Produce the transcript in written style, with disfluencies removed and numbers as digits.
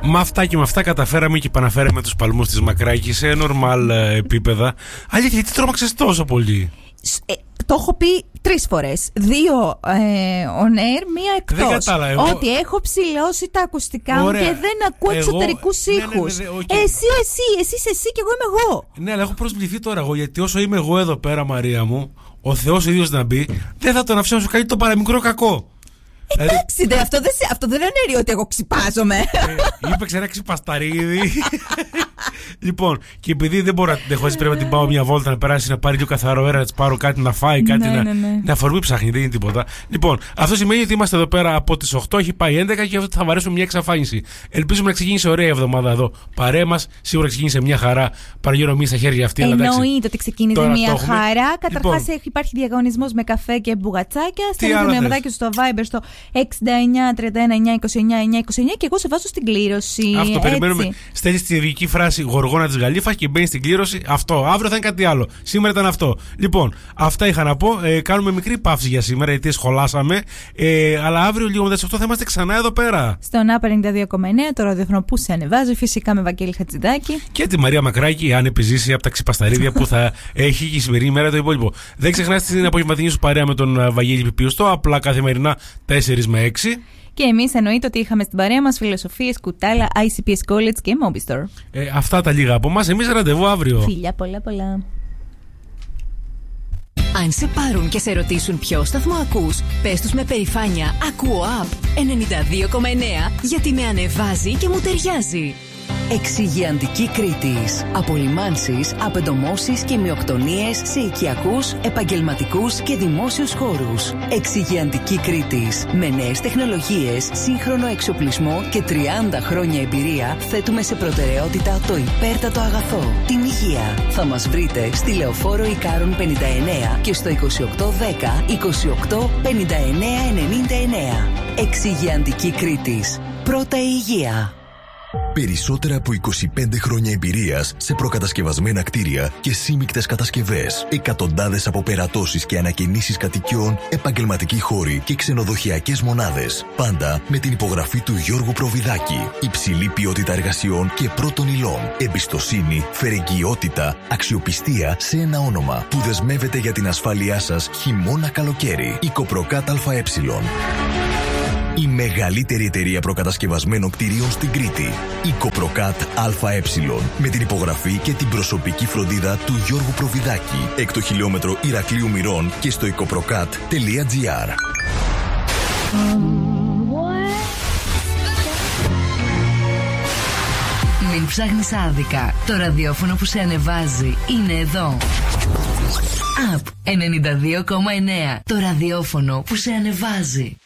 Με αυτά και με αυτά καταφέραμε και επαναφέραμε τους παλμούς της Μακράκη σε normal επίπεδα. Αλήθεια, γιατί τρόμαξες τόσο πολύ? Το έχω πει 3 φορές. 2 on air, 1 εκτός. Δεν κατάλαβα. Ότι έχω ψηλώσει τα ακουστικά μου και δεν ακούω εξωτερικούς ήχους. Okay. Εσύ και εγώ είμαι εγώ. Ναι, αλλά έχω προσβληθεί τώρα εγώ, γιατί όσο είμαι εγώ εδώ πέρα, Μαρία μου, ο Θεός ίδιος να μπει, δεν θα τον αφήσω να σου κάνει το παραμικρό κακό. Εντάξει, αυτό δεν αναιρεί ότι εγώ ξυπάζομαι. Είπε ένα ξυπασταρίδι. Λοιπόν, και επειδή δεν μπορώ να την έχω, πρέπει να την πάω μια βόλτα να περάσει, να πάρει λίγο καθαρό αέρα, να τη πάρω κάτι να φάει, κάτι να αφορμή ψάχνει, δεν είναι τίποτα. Λοιπόν, αυτό σημαίνει ότι είμαστε εδώ πέρα από τις 8, έχει πάει 11 και αυτό θα βαρέσουμε μια εξαφάνιση. Ελπίζουμε να ξεκίνησε ωραία εβδομάδα εδώ. Παρέα μας, σίγουρα ξεκίνησε μια χαρά. Παραγγελνόμοι στα χέρια αυτή. Εννοείται ότι ξεκίνησε μια χαρά. Καταρχάς υπάρχει διαγωνισμός με καφέ και μπουγατσάκια. Στέλνετε μηνυματάκια στο Viber στο 69 31 29 29 και εγώ σε βάζω στην κλήρωση. Αυτό περιμένουμε. Στέλνεις τη διοικητική φράση γοργόνα της Γαλήφας και μπαίνει στην κλήρωση. Αυτό. Αύριο θα είναι κάτι άλλο. Σήμερα ήταν αυτό. Λοιπόν, αυτά είχα να πω. Κάνουμε μικρή παύση για σήμερα γιατί σχολάσαμε. Αλλά αύριο λίγο μετά τις 8 θα είμαστε ξανά εδώ πέρα. Στον ΑΠ 92,9 το ραδιόφωνο που σε ανεβάζει. Φυσικά με Βαγγέλη Χατζηδάκη. Και τη Μαρία Μακράκη, αν επιζήσει από τα ξυπασταρίδια που θα έχει η σημερινή μέρα το υπόλοιπο. Δεν ξεχνάς την απογευματινή σου παρέα με τον Βαγγέλη Πιπιουστό. Απλά καθημερινά 4 με 6. Και εμείς εννοείται ότι είχαμε στην παρέα μας φιλοσοφίες, κουτάλα, ICPS College και Mobistore. Αυτά τα λίγα από εμάς. Εμείς ραντεβού αύριο. Φιλιά πολλά. Αν σε πάρουν και σε ρωτήσουν ποιο σταθμό ακούς, πες τους με περηφάνεια «Ακούω App 92,9» γιατί με ανεβάζει και μου ταιριάζει. Εξυγειαντική Κρήτης. Απολυμάνσεις, απεντομώσεις και μειοκτονίες σε οικιακούς, επαγγελματικούς και δημόσιους χώρους. Εξυγειαντική Κρήτης. Με νέες τεχνολογίες, σύγχρονο εξοπλισμό και 30 χρόνια εμπειρία θέτουμε σε προτεραιότητα το υπέρτατο αγαθό, την υγεία. Θα μας βρείτε στη Λεωφόρο Ικάρων 59 και στο 2810 28 59 99. Εξυγειαντική Κρήτης. Πρώτα η υγεία. Περισσότερα από 25 χρόνια εμπειρίας σε προκατασκευασμένα κτίρια και σύμμικτες κατασκευές. Εκατοντάδες από περατώσεις και ανακαινήσεις κατοικιών, επαγγελματικοί χώροι και ξενοδοχειακές μονάδες. Πάντα με την υπογραφή του Γιώργου Προβιδάκη. Υψηλή ποιότητα εργασιών και πρώτων υλών. Εμπιστοσύνη, φερεγγιότητα, αξιοπιστία σε ένα όνομα που δεσμεύεται για την ασφάλειά σας χειμώνα-καλοκαίρι. Οικοπροκάτ ΑΕ. Η μεγαλύτερη εταιρεία προκατασκευασμένων κτηρίων στην Κρήτη. Οικοπροκάτ ΑΕ. Με την υπογραφή και την προσωπική φροντίδα του Γιώργου Προβιδάκη. Εκ το χιλιόμετρο Ηρακλείου Μυρών και στο οικοπροκάτ.gr. Μην ψάχνεις άδικα. Το ραδιόφωνο που σε ανεβάζει είναι εδώ. App 92,9. Το ραδιόφωνο που σε ανεβάζει.